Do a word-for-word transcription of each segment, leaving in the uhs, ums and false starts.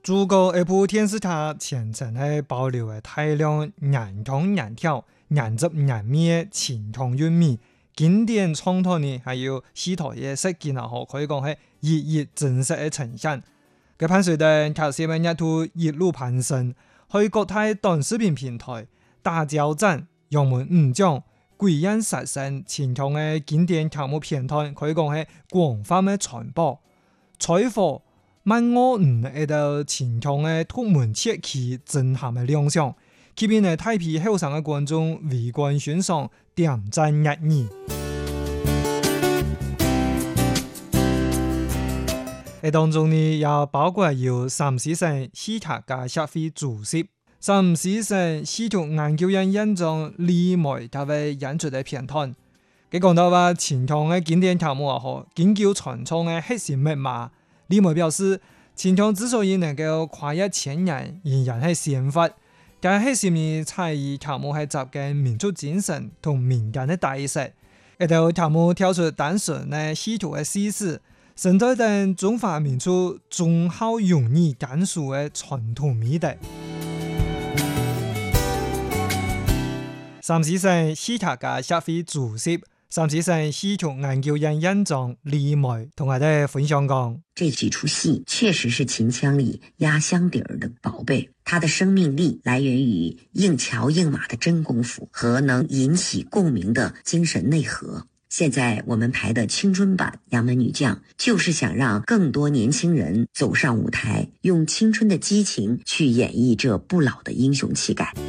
中國一部電視台前程係保留嘅大量原腔原調、原汁原味嘅清腔韻味，經典創作呢，還有戲台嘅設計啊，可以講係日益真實嘅呈現。佢伴隨住劇集嘅熱度一路攀升，去各大短視頻平台、大交戰、楊門五獎、鬼影實聲、清腔嘅經典劇目片段，可以講係廣泛嘅傳播。採訪萬我五一道清腔嘅突門切氣震撼嘅亮相，吸引嚟大批後生嘅觀眾圍觀欣賞，點讚熱議。喺當中呢，也包括由三四省戲劇家協會主席、三四省戲劇研究院院長李梅他為演出嘅片段。佢講到話清腔嘅經典劇目啊，嗬，研究傳唱嘅核心密碼。李梅表示，清腔之所以能夠跨越千年，仍然係先發，但係什麼才藝劇目係集嘅民族精神同民間嘅特色，一道劇目跳出單純嘅戲劇嘅事實，承載等中華民族忠孝勇義簡述嘅傳統美德。三四省戲劇家協會主席、三四省戲劇研究院院長李梅同我哋分享講， 這幾出戲確實是秦腔裏壓箱底兒的寶貝，它的生命力來源於硬橋硬馬的真功夫和能引起共鳴的精神內核。現在我們排的青春版《楊門女將》，就是想讓更多年輕人走上舞台，用青春的激情去演繹這不老的英雄氣概。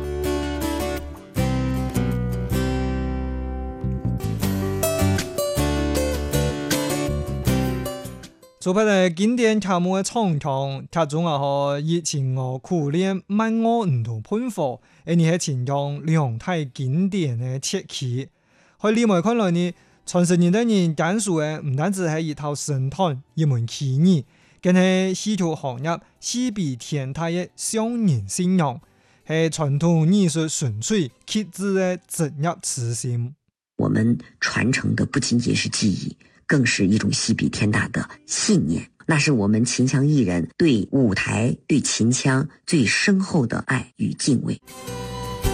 做拍嘅經典劇目嘅唱腔，劇中啊可熱情我苦練萬我唔同噴火，而你係清腔兩太經典嘅切氣。喺李梅看來呢，傳承人的人簡述嘅唔單止係一套神探、一門奇藝，更係戲劇行業戲比天台嘅雙人信仰，係傳統藝術純粹極致嘅職業痴心。 我們傳承的不僅僅是技藝，更是一種戲比天大的信念，那是我們秦腔藝人對舞台、對秦腔最深厚的愛與敬畏。